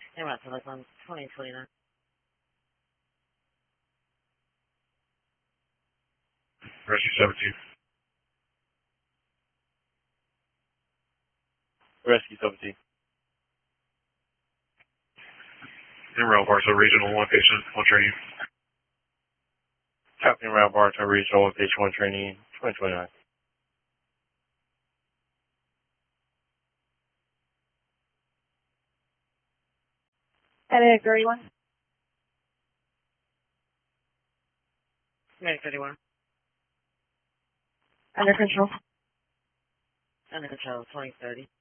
Hey, Matt, so like on 2029. Rescue 17. Rescue 17. Rail Bartow Regional, 1 patient, 1 training. Captain Rail Bartow Regional, 1 patient, 1 training, 2029. Medic 31. Medic 31. Under control. Under control, 2030.